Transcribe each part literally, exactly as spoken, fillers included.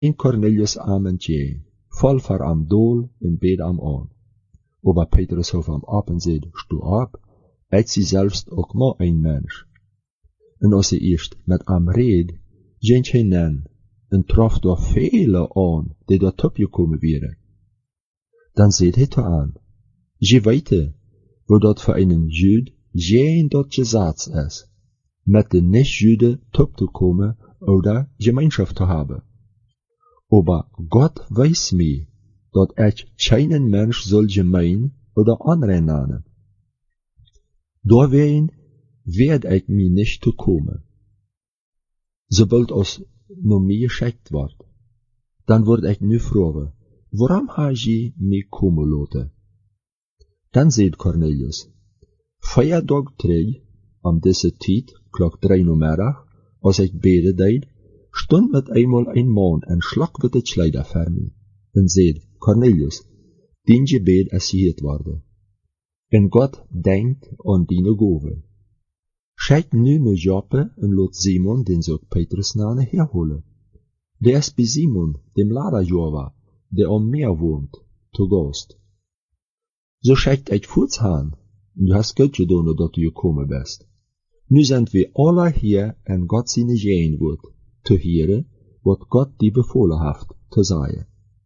in Cornelius am en tje, vol var am dol en bed am aan. Aber Petrus hof am ab en zei, stu ab, et sie selbst ook maar een mens. En als hij eerst met am red, gent hij nen, en trof door vele aan, die door opgekomen waren. Dan zei hij te aan, je weet, wo dat voor een Jude geen dat gezats is, met de nicht-Jude top te komen, oder Gemeinschaft te hebben. Aber Gott weiß mir, dat ich keinen Mensch soll gemein oder anrennen. Doorwegen werd ich mir nicht zu kommen. Sobald aus no mir geschickt wordt, dan word ich nu vragen, waarom ha je mij komen laten? Dan zei Cornelius, vier dag terug, am deze tijd, klok drie uur middag, als ik beden deed, stond met eenmaal een man en slak met het schleider voor mij, en zei, Cornelius, dien gebed is gehoord worden. En God denkt aan die gove. Schijt nu naar Joppe en laat Simon, den zou Petrus nane, herholen. Der is bij Simon, dem Laderjova, der am Meer woont, zu Gast. So schijt ik voortgaan, du hast Gott gedaan dat du gekommen bist. Nu sind wir alle hier en Gott seine Gehen wird, zu hören, wat Gott die befohlen hat, zu sagen.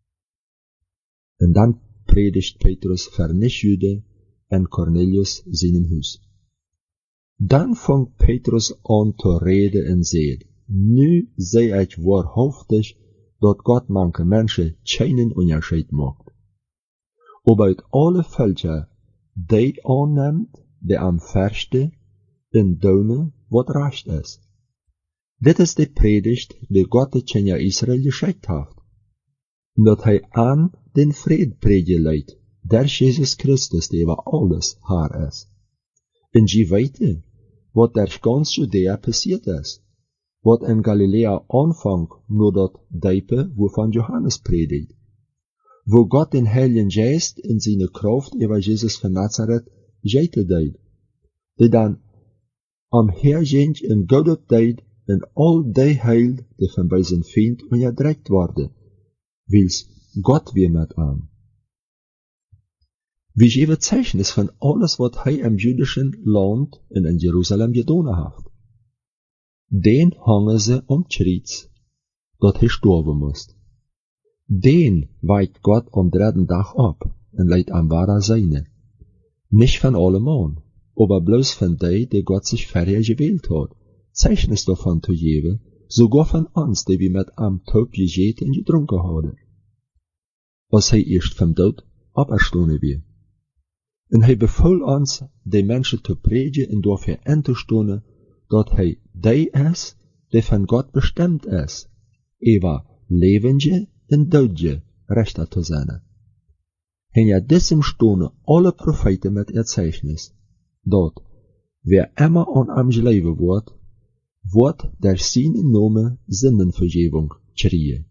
En dan predigt Petrus für nicht-Juden en Cornelius seinem Huis. Dan fangt Petrus an te reden en zei, nu zei ik waarhaftig dat God manche mensen keinen Unterschied macht. Aber uit alle Völker, die annimmt, die am verste, en doen wat recht is. Dit is de predigt die God de Kinder Israël geschickt heeft. Dat hij aan den vrede predikt, der Jesus Christus, die over alles haar is. En je weet wat der ganz Judäa passiert is. Wat in Galilea aanvangt, nur dat Dijpe, wovon Johannes predigt. Wo God den Heiligen Geist in seine Kraft über Jesus van Nazareth geite deed. Die dan am herging in Godet deed en al die heil, die van bij zijn vriend onderdrukt worden. Wils Gott weer met aan. Wie geven Zeichnis van alles wat hij im jüdischen Land en in Jerusalem gedaan heeft. Den hangen ze om het kreuz, dat hij sterven moest. Den weicht Gott am dritten Tag ab en leidt am wahrer Seine. Nicht von allemal, aber bloß von die, die Gott sich vorher gewählt hat, Zeichnis davon zu geben, sogar von uns, die wir mit am Tod gegessen und getrunken haben. Als hij erst vom Tod auferstanden wird. En hij befahl uns, die Menschen zu predigen und dafür einzustehen, dat hij die is, die von Gott bestimmt is, über Lebende und Dodje rechter zu sein. En ja diesem stonden alle Propheten mit ihr Zeichnis, dat, wer immer an am gelegen wird, wird der seinen Namen Sündenvergebung kriegen.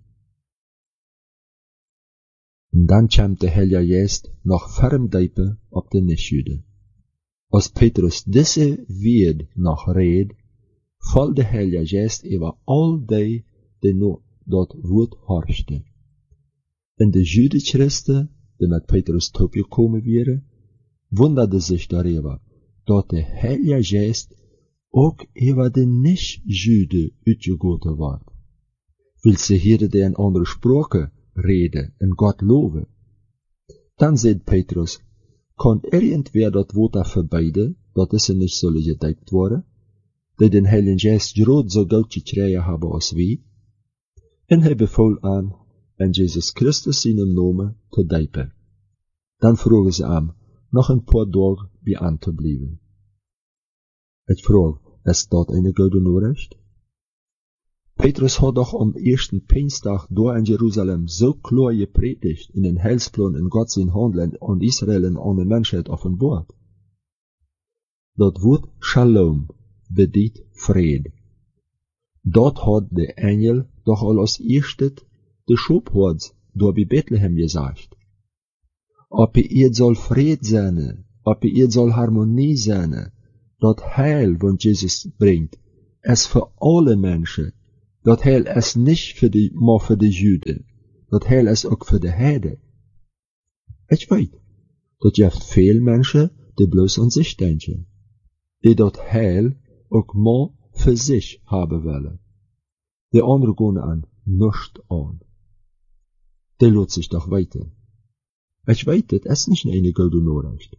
Und dann kommt der Heilige Geist noch ferm Deipe auf den Nichtjuden. Als Petrus diese Wort noch redet, fällt der Heilige Geist über all die, die nur dort Wort horchten. Und die Judenchristen, die mit Petrus topgekommen wären, wunderten sich darüber, dass der Heilige Geist auch über den Nicht-Juden uitgegoten war. Will sie hier die in andere Sprache reden und Gott loben? Dann sagt Petrus, kann irgendwer dat Wort verbeiden, dat es nicht solle gedeikt worden, die den Heiligen Geist gerade so gut gekregen haben als wir? En hij befahl aan, en Jesus Christus seinem Namen te deipen. Dan vroegen ze aan, nog een paar dagen bij aan te blijven. Ik vraag, is dat een goede Nachricht? Petrus hat doch am ersten Pinstag da in Jerusalem so klar gepredigt in den Heilsplan in Gott sein Handeln an Israel und an die Menschheit offenbart. Dat Wort Shalom bedeutet Fried. Dort hat der Engel doch al als erstes de Schubhords door bei Bethlehem gesagt. Ob ihr soll Fried sein, ob ihr soll Harmonie sein, dat Heil, was Jesus bringt, es für alle Menschen, Dat heil es nicht für die, maar für die Juden. Dat heil es ook für die Heiden. Ich weet, dat je hebt veel mensen die bloos aan zich denken. Die dat heil ook maar für sich haben willen. Die anderen gaan aan nichts aan. Die laat sich doch weten. Ich weet het, es nicht eine gute Nachricht.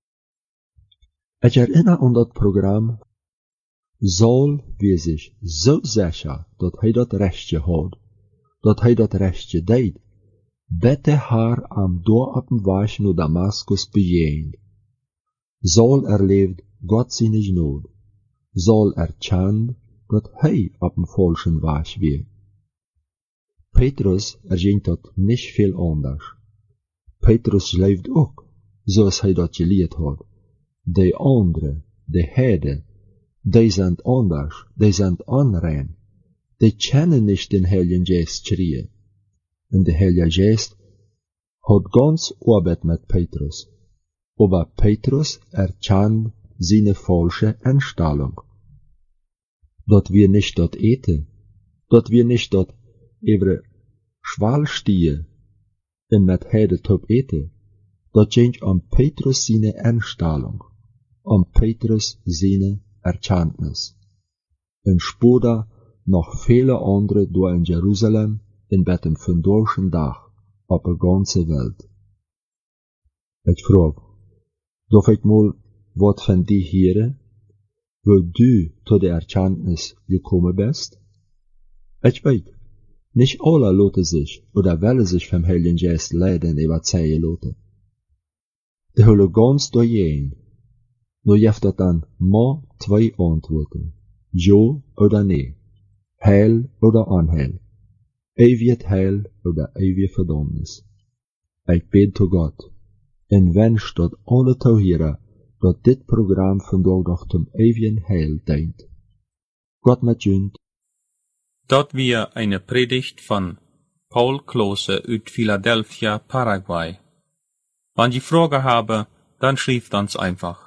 Ich erinnere an das Programm Saul wie sich so sicher, dat hij dat rechtje had, dat hij dat rechtje deed, bette haar am door op dem Weg naar Damaskus bejegend. Saul erlebt Gott seine Gnade. Saul erkennt, dat hij op dem falschen Weg weer. Petrus erkennt dat nicht viel anders. Petrus leeft ook, zoals hij dat geleerd had. De andere, de Heiden, die sind anders, die sind unrein. Die kennen nicht den Heiligen Geist schreien. Und der Heilige Geist hat ganz Arbeit mit Petrus. Aber Petrus erkennt seine falsche Einstellung. Dat wir nicht dort eten, dat wir nicht dort über Schwal stehen und mit Heide top eten, dat ging an Petrus seine Einstellung, an Petrus seine Erkenntnis. Und später noch viele andere door in Jerusalem in met een vandaagse dag op de ganze Welt. Ik vraag, darf ich mal wat van die Heren, wo du tot der Erkenntnis gekommen bist? Ich weet, nicht alle lassen sich oder wollen sich vom Heiligen Geist leiden überzeugen lassen. Die hullen ganz doorheen. Nu heeft dat dan maar twee antwoorden. Ja oder nee. Heil oder Unheil. Eeuwig Heil oder eeuwig Verdammnis. Ik bid tot Gott en wens dat alle toeheren dat dit Programm vandaag nog zum ewigen Heil dient. Gott mit jünd. Dort wir eine Predigt von Paul Klose uit Philadelphia, Paraguay. Wenn Sie Fragen haben, dann schreibt uns einfach.